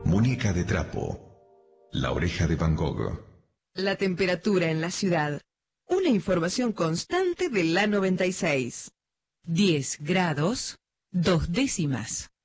Muñeca de trapo. La oreja de Van Gogh. La temperatura en la ciudad. Una información constante de la 96. 10 grados, 2 décimas.